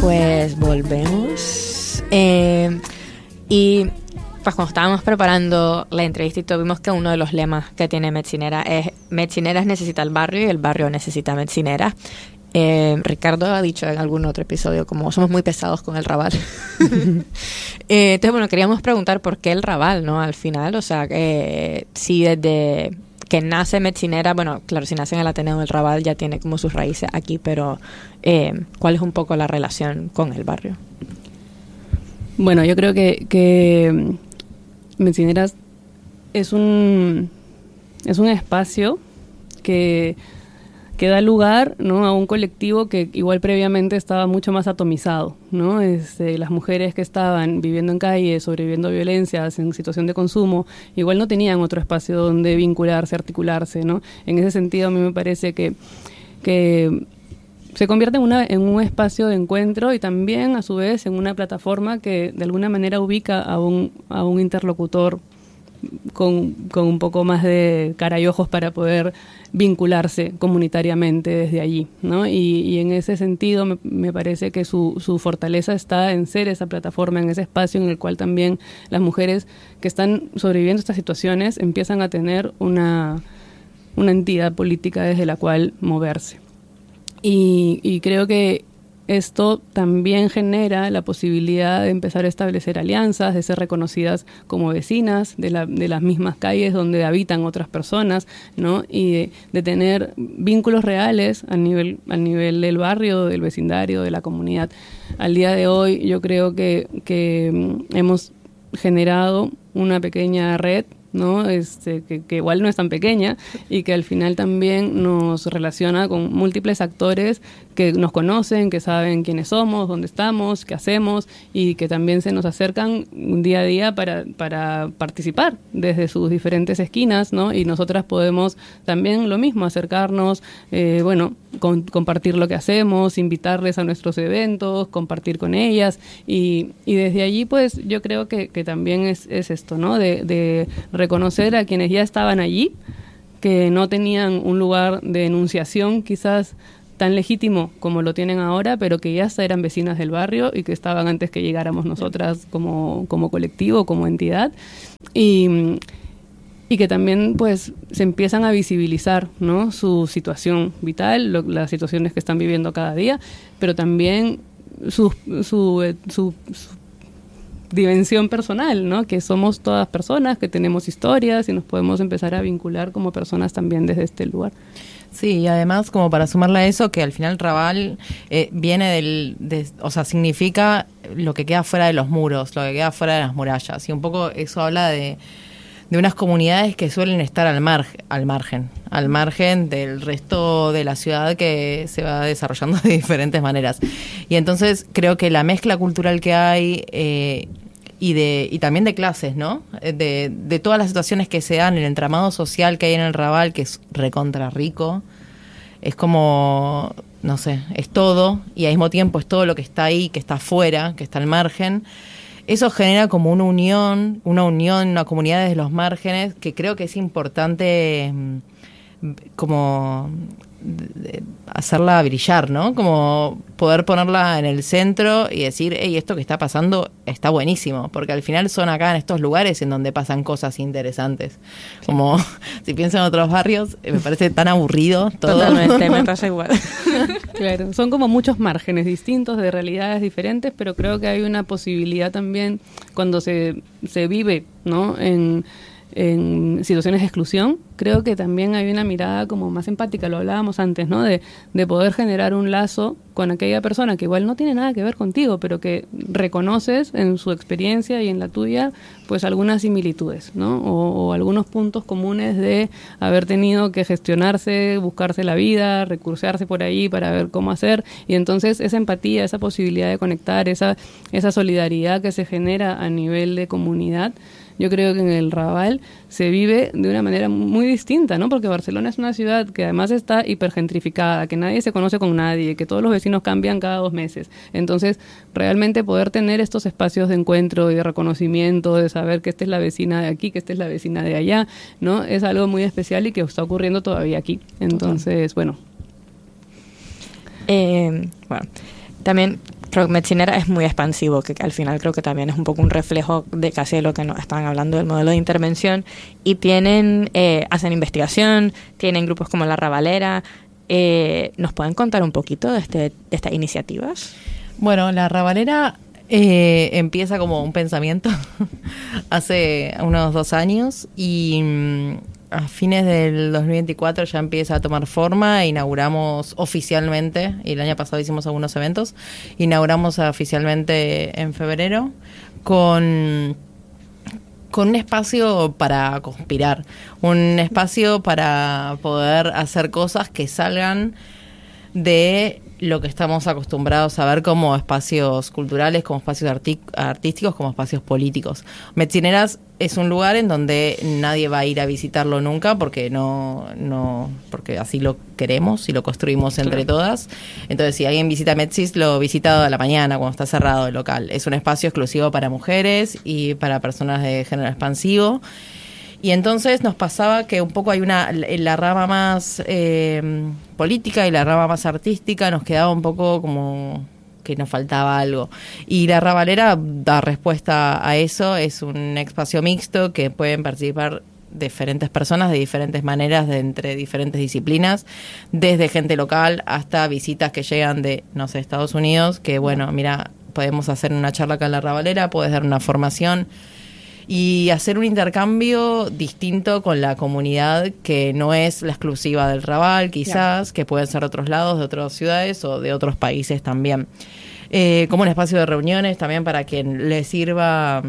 Pues volvemos. Y pues cuando estábamos preparando la entrevista y todo, vimos que uno de los lemas que tiene Metzineras es: Metzineras necesita el barrio y el barrio necesita Metzineras. Ricardo ha dicho en algún otro episodio como somos muy pesados con el Raval. Entonces, bueno, queríamos preguntar por qué el Raval, ¿no? Al final, o sea, si desde que nace Metzineras, bueno, claro, si nace en el Ateneo del Raval ya tiene como sus raíces aquí, pero ¿cuál es un poco la relación con el barrio? Bueno, yo creo que Metzineras es un espacio que da lugar, ¿no?, a un colectivo que igual previamente estaba mucho más atomizado, ¿no? Las mujeres que estaban viviendo en calle, sobreviviendo a violencias, en situación de consumo, igual no tenían otro espacio donde vincularse, articularse, ¿no? En ese sentido, a mí me parece que se convierte en un espacio de encuentro y también, a su vez, en una plataforma que de alguna manera ubica a un interlocutor con un poco más de cara y ojos para poder vincularse comunitariamente desde allí, ¿no? Y en ese sentido me parece que su fortaleza está en ser esa plataforma, en ese espacio en el cual también las mujeres que están sobreviviendo estas situaciones empiezan a tener una entidad política desde la cual moverse. Y creo que esto también genera la posibilidad de empezar a establecer alianzas, de ser reconocidas como vecinas de las mismas calles donde habitan otras personas, ¿no? Y de tener vínculos reales al nivel del barrio, del vecindario, de la comunidad. Al día de hoy yo creo que hemos generado una pequeña red, ¿no? Que igual no es tan pequeña y que al final también nos relaciona con múltiples actores que nos conocen, que saben quiénes somos, dónde estamos, qué hacemos y que también se nos acercan día a día para participar desde sus diferentes esquinas, ¿no? Y nosotras podemos también lo mismo, acercarnos, compartir lo que hacemos, invitarles a nuestros eventos, compartir con ellas y desde allí pues yo creo que también es esto, ¿no? De reconocer a quienes ya estaban allí, que no tenían un lugar de enunciación quizás tan legítimo como lo tienen ahora, pero que ya hasta eran vecinas del barrio y que estaban antes que llegáramos nosotras como colectivo, como entidad, y que también pues se empiezan a visibilizar, ¿no?, su situación vital, las situaciones que están viviendo cada día, pero también su dimensión personal, ¿no?, que somos todas personas, que tenemos historias y nos podemos empezar a vincular como personas también desde este lugar. Sí, y además, como para sumarle a eso, que al final Raval viene significa lo que queda fuera de los muros, lo que queda fuera de las murallas, y un poco eso habla de unas comunidades que suelen estar al margen del resto de la ciudad que se va desarrollando de diferentes maneras. Y entonces creo que la mezcla cultural que hay y también de clases, ¿no? De todas las situaciones que se dan, el entramado social que hay en el Raval, que es recontra rico, es como, no sé, es todo, y al mismo tiempo es todo lo que está ahí, que está afuera, que está al margen. Eso genera como una unión, una comunidad desde los márgenes, que creo que es importante como hacerla brillar, ¿no? Como poder ponerla en el centro y decir, hey, esto que está pasando está buenísimo, porque al final son acá en estos lugares en donde pasan cosas interesantes. Como, si pienso en otros barrios, me parece tan aburrido todo. Totalmente, me pasa igual. Claro, son como muchos márgenes distintos, de realidades diferentes, pero creo que hay una posibilidad también cuando se vive, ¿no?, en situaciones de exclusión. Creo que también hay una mirada como más empática, lo hablábamos antes, ¿no?, de poder generar un lazo con aquella persona que igual no tiene nada que ver contigo, pero que reconoces en su experiencia y en la tuya pues algunas similitudes, ¿no?, o algunos puntos comunes de haber tenido que gestionarse, buscarse la vida, recursearse por ahí para ver cómo hacer, y entonces esa empatía, esa posibilidad de conectar, esa solidaridad que se genera a nivel de comunidad, yo creo que en el Raval se vive de una manera muy distinta, ¿no? Porque Barcelona es una ciudad que además está hipergentrificada, que nadie se conoce con nadie, que todos los vecinos cambian cada 2 meses. Entonces, realmente poder tener estos espacios de encuentro y de reconocimiento, de saber que esta es la vecina de aquí, que esta es la vecina de allá, ¿no?, es algo muy especial y que está ocurriendo todavía aquí. Entonces, bueno. También creo que Metzinera es muy expansivo, que al final creo que también es un poco un reflejo de casi de lo que nos estaban hablando del modelo de intervención, y tienen, hacen investigación, tienen grupos como La Rabalera. ¿Nos pueden contar un poquito de estas iniciativas? Bueno, La Rabalera empieza como un pensamiento hace unos 2 años y a fines del 2024 ya empieza a tomar forma. Inauguramos oficialmente, y el año pasado hicimos algunos eventos, inauguramos oficialmente en febrero con un espacio para conspirar, un espacio para poder hacer cosas que salgan de lo que estamos acostumbrados a ver como espacios culturales, como espacios artísticos, como espacios políticos. Metzineras es un lugar en donde nadie va a ir a visitarlo nunca porque porque así lo queremos y lo construimos entre todas. Entonces, si alguien visita Metzis, lo visita a la mañana cuando está cerrado el local. Es un espacio exclusivo para mujeres y para personas de género expansivo. Y entonces nos pasaba que un poco hay la rama más política y la rama más artística nos quedaba un poco como que nos faltaba algo. Y La Rabalera da respuesta a eso, es un espacio mixto que pueden participar diferentes personas de diferentes maneras, entre diferentes disciplinas, desde gente local hasta visitas que llegan de, no sé, Estados Unidos, que bueno, mira, podemos hacer una charla acá en La Rabalera, puedes dar una formación y hacer un intercambio distinto con la comunidad que no es la exclusiva del Raval, quizás, que pueden ser de otros lados, de otras ciudades o de otros países también. Como un espacio de reuniones también para quien le sirva,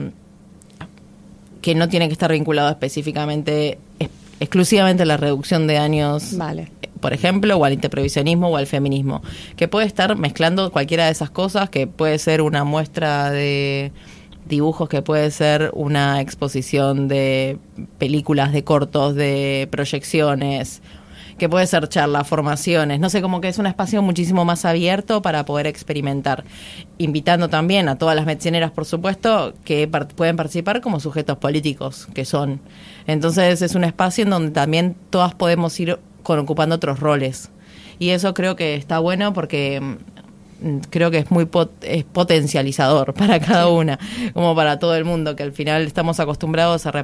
que no tiene que estar vinculado específicamente, exclusivamente a la reducción de daños, Vale. Por ejemplo, o al interprevisionismo o al feminismo, que puede estar mezclando cualquiera de esas cosas, que puede ser una muestra de dibujos, que puede ser una exposición de películas, de cortos, de proyecciones, que puede ser charlas, formaciones, no sé, como que es un espacio muchísimo más abierto para poder experimentar, invitando también a todas las metzineras, por supuesto, que pueden participar como sujetos políticos que son. Entonces es un espacio en donde también todas podemos ir ocupando otros roles, y eso creo que está bueno porque creo que es muy es potencializador para cada una, como para todo el mundo, que al final estamos acostumbrados a